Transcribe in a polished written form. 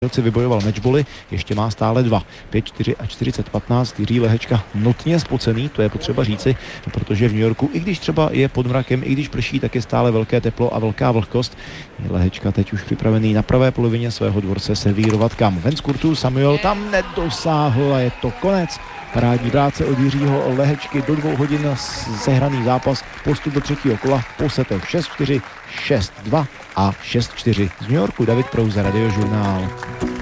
vybojoval matchbally, ještě má stále 2. 5-4 a 40-15. Jiří Lehečka notně spocený, to je potřeba říci, protože v New Yorku, i když třeba je pod mrakem, i když prší, tak je stále velké teplo a velká vlhkost. Lehečka teď už připravený na pravé polovině svého dvorce servírovat kam. Ven z kurtu Samuel tam nedosáhl a je to konec. Parádní práce od Jiřího Lehečky, do 2 hodin sehraný zápas, postup do třetího kola, po setech 6-4, 6-2 a 6-4. Z New Yorku David Prouza, Radiožurnál.